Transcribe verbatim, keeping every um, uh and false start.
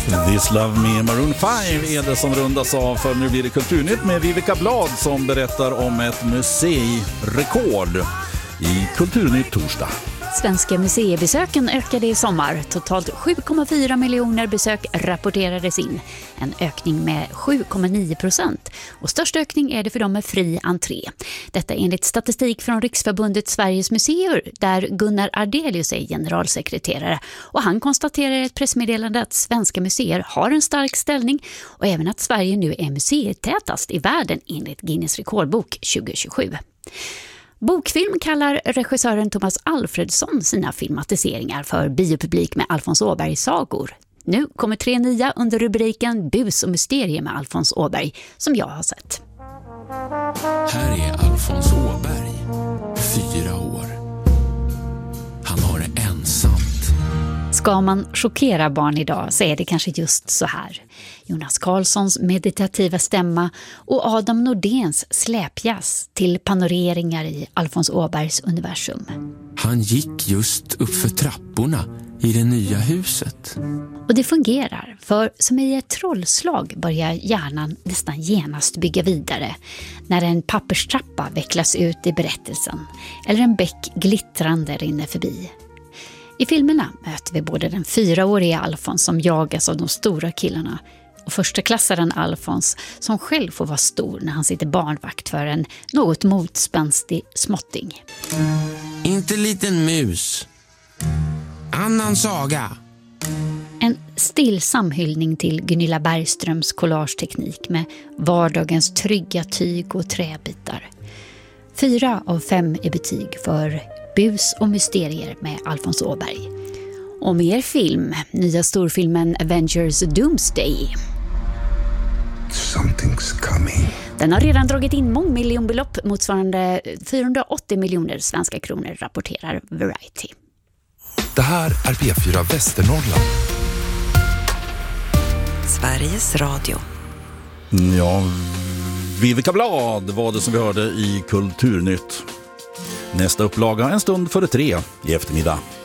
This Love Me Maroon fem är det som rundas av, för nu blir det Kulturnytt med Vivica Blad som berättar om ett museirekord i Kulturnytt torsdag. Svenska museibesöken ökade i sommar. Totalt sju komma fyra miljoner besök rapporterades in. En ökning med sju komma nio procent. Och störst ökning är det för dem med fri entré. Detta enligt statistik från Riksförbundet Sveriges museer, där Gunnar Ardelius är generalsekreterare. Och han konstaterar i ett pressmeddelande att svenska museer har en stark ställning och även att Sverige nu är museitätast i världen enligt Guinness rekordbok tjugo tjugosju. Bokfilm kallar regissören Thomas Alfredsson sina filmatiseringar för biopublik med Alfons Åbergs sagor. Nu kommer tre nya under rubriken Bus och mysterier med Alfons Åberg som jag har sett. Här är Alfons Åberg, fyra år. Han har det ensamt. Ska man chockera barn idag så är det kanske just så här. Jonas Karlssons meditativa stämma och Adam Nordéns släpjazz till panoreringar i Alfons Åbergs universum. Han gick just upp för trapporna i det nya huset. Och det fungerar, för som i ett trollslag börjar hjärnan nästan genast bygga vidare när en papperstrappa vecklas ut i berättelsen eller en bäck glittrande rinner förbi. I filmerna möter vi både den fyraåriga Alfons som jagas av de stora killarna och första klassaren Alfons som själv får vara stor när han sitter barnvakt för en något motspänstig småtting. Inte liten mus. Annan saga. En stillsam hyllning till Gunilla Bergströms collageteknik med vardagens trygga tyg och träbitar. Fyra av fem är betyg för Bus och mysterier med Alfons Åberg. Och mer film, nya storfilmen Avengers Doomsday. Something's coming. Den har redan dragit in mångmiljonbelopp motsvarande fyrahundraåttio miljoner svenska kronor, rapporterar Variety. Det här är P fyra Västernorrland. Sveriges Radio. Ja, Vivica Blad var det som vi hörde i Kulturnytt. Nästa upplaga en stund före tre i eftermiddag.